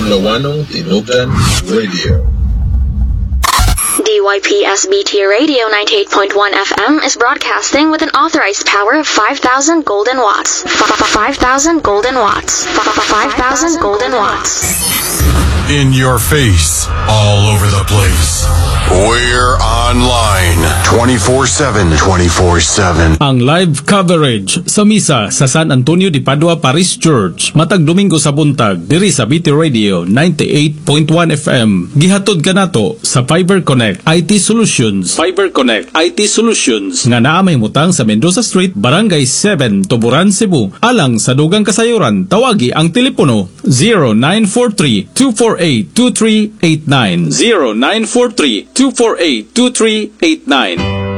Lawanong Tinugan Radio. DYPSBT Radio 98.1 FM is broadcasting with an authorized power of 5,000 golden watts. 5,000 golden watts. 5,000 golden watts. In your face, all over the place. We're online 24/7. 24/7. Ang live coverage sa misa sa San Antonio de Padua Parish Church matag Domingo sa buntag diri sa BT Radio 98.1 FM. Gihatod kanato sa Fiber Connect IT Solutions. Fiber Connect IT Solutions nga naa may mutang sa Mendoza Street, Barangay 7, Tuburan, Cebu. Alang sa dugang kasayuran, tawagi ang telepono 0943-248-2389. 0943-248-2389.